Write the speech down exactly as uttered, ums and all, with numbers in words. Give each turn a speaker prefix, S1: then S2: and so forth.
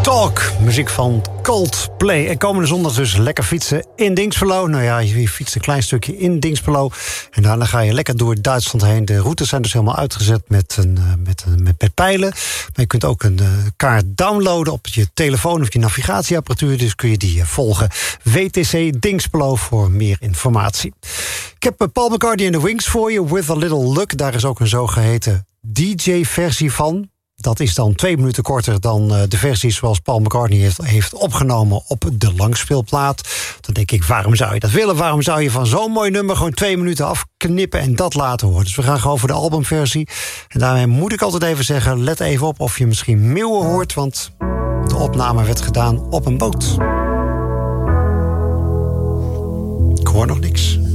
S1: Talk, muziek van Coldplay. En komende zondag dus lekker fietsen in Dinxperlo. Nou ja, je fietst een klein stukje in Dinxperlo. En daarna ga je lekker door Duitsland heen. De routes zijn dus helemaal uitgezet met, een, met, een, met, met pijlen. Maar je kunt ook een uh, kaart downloaden op je telefoon of je navigatieapparatuur. Dus kun je die uh, volgen. W T C Dinxperlo voor meer informatie. Ik heb uh, Paul McCartney en The Wings voor je. With a Little Luck. Daar is ook een zogeheten D J-versie van. Dat is dan twee minuten korter dan uh, de versie zoals Paul McCartney heeft, heeft opgenomen op de langspeelplaat. Dan denk ik, waarom zou je dat willen? Waarom zou je van zo'n mooi nummer gewoon twee minuten afknippen en dat laten horen? Dus we gaan gewoon voor de albumversie. En daarmee moet ik altijd even zeggen, let even op of je misschien meeuwen hoort, want de opname werd gedaan op een boot. Ik hoor nog niks.